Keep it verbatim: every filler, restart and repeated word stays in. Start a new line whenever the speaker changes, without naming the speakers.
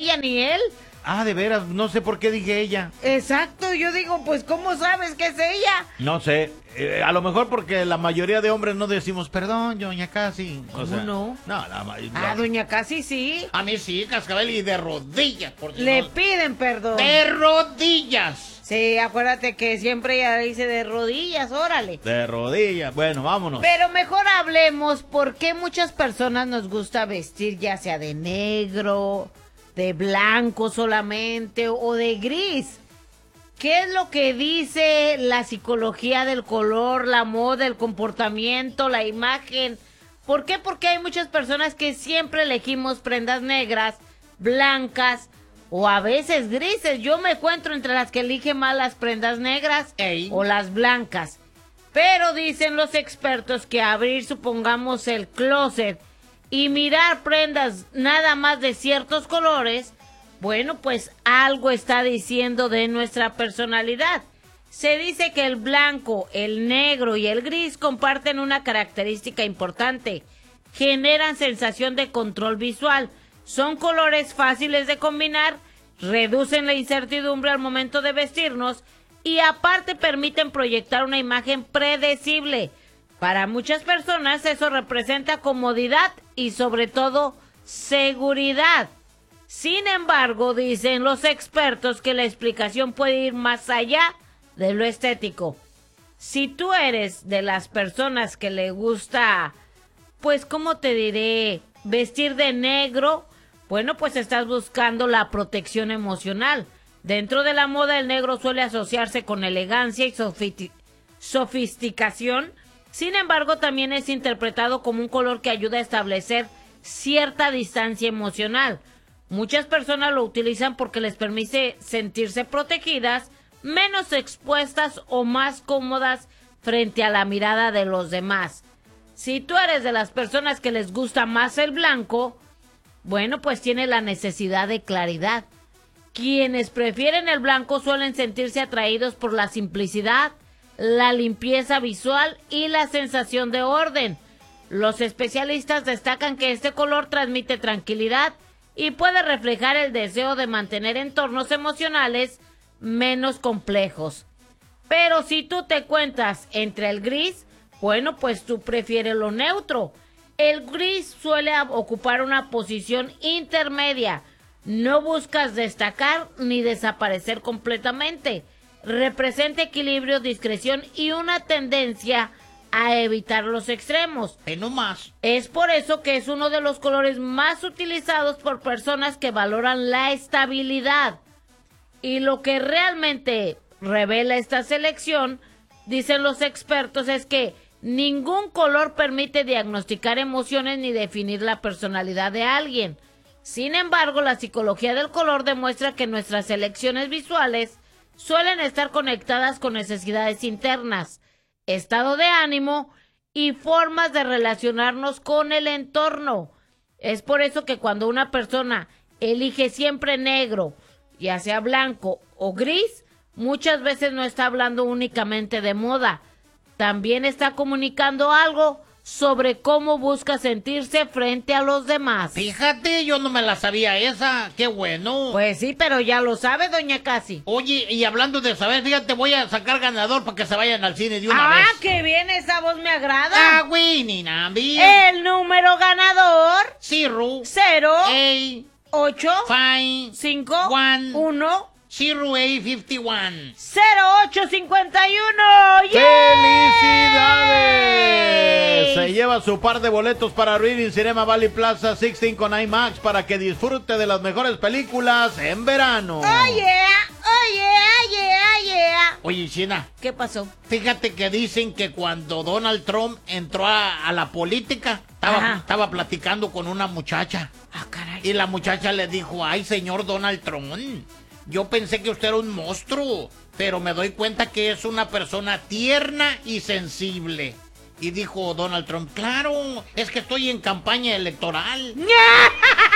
ella ni él.
Ah, de veras, no sé por qué dije ella.
Exacto, yo digo, pues, ¿cómo sabes que es ella?
No sé, eh, a lo mejor porque la mayoría de hombres no decimos, perdón, doña Casi.
¿Cómo
o sea,
no?
No, la, la,
Ah, doña Casi sí.
A mí sí, Cascabel, y de rodillas. Por si
Le
no...
piden perdón.
¡De rodillas!
Sí, acuérdate que siempre ella dice de rodillas, órale.
De rodillas, bueno, vámonos.
Pero mejor hablemos por qué muchas personas nos gusta vestir ya sea de negro, de blanco solamente o de gris. ¿Qué es lo que dice la psicología del color, la moda, el comportamiento, la imagen? ¿Por qué? Porque hay muchas personas que siempre elegimos prendas negras, blancas o a veces grises. Yo me encuentro entre las que eligen más las prendas negras
Ey.
o las blancas. Pero dicen los expertos que abrir, supongamos, el closet y mirar prendas nada más de ciertos colores, bueno, pues algo está diciendo de nuestra personalidad. Se dice que el blanco, el negro y el gris comparten una característica importante. Generan sensación de control visual. Son colores fáciles de combinar, reducen la incertidumbre al momento de vestirnos y aparte permiten proyectar una imagen predecible. Para muchas personas eso representa comodidad y sobre todo seguridad. Sin embargo, dicen los expertos que la explicación puede ir más allá de lo estético. Si tú eres de las personas que le gusta, pues, ¿cómo te diré? Vestir de negro, bueno, pues estás buscando la protección emocional. Dentro de la moda, el negro suele asociarse con elegancia y sofi- sofisticación. Sin embargo, también es interpretado como un color que ayuda a establecer cierta distancia emocional. Muchas personas lo utilizan porque les permite sentirse protegidas, menos expuestas o más cómodas frente a la mirada de los demás. Si tú eres de las personas que les gusta más el blanco, bueno, pues tiene la necesidad de claridad. Quienes prefieren el blanco suelen sentirse atraídos por la simplicidad, la limpieza visual y la sensación de orden. Los especialistas destacan que este color transmite tranquilidad y puede reflejar el deseo de mantener entornos emocionales menos complejos. Pero si tú te cuentas entre el gris, bueno, pues tú prefieres lo neutro. El gris suele ocupar una posición intermedia. No buscas destacar ni desaparecer completamente. Representa equilibrio, discreción y una tendencia a evitar los extremos.
Eh, no más.
Es por eso que es uno de los colores más utilizados por personas que valoran la estabilidad. Y lo que realmente revela esta selección, dicen los expertos, es que ningún color permite diagnosticar emociones ni definir la personalidad de alguien. Sin embargo, la psicología del color demuestra que nuestras elecciones visuales suelen estar conectadas con necesidades internas, estado de ánimo y formas de relacionarnos con el entorno. Es por eso que cuando una persona elige siempre negro, ya sea blanco o gris, muchas veces no está hablando únicamente de moda. También está comunicando algo sobre cómo busca sentirse frente a los demás.
Fíjate, yo no me la sabía esa. Qué bueno.
Pues sí, pero ya lo sabe, doña Casi.
Oye, y hablando de saber, fíjate, voy a sacar ganador para que se vayan al cine de una
ah,
vez.
¡Ah, qué bien! Esa voz me agrada.
Ah, Winnie, Nambi.
El número ganador.
Zero.
Cero.
Eight.
Ocho.
Five.
Cinco.
One.
Uno.
Zero eight fifty one.
Cero ocho cincuenta y uno.
¡Felicidades! Se lleva su par de boletos para Reading Cinema Valley Plaza dieciséis con IMAX para que disfrute de las mejores películas en verano.
¡Oh, yeah! ¡Oh, yeah! ¡Yeah! ¡Yeah!
Oye, China.
¿Qué pasó?
Fíjate que dicen que cuando Donald Trump entró a, a la política, estaba, estaba platicando con una muchacha.
Ah, caray.
Y la muchacha le dijo, ay, señor Donald Trump, yo pensé que usted era un monstruo, pero me doy cuenta que es una persona tierna y sensible. Y dijo Donald Trump, claro, es que estoy en campaña electoral.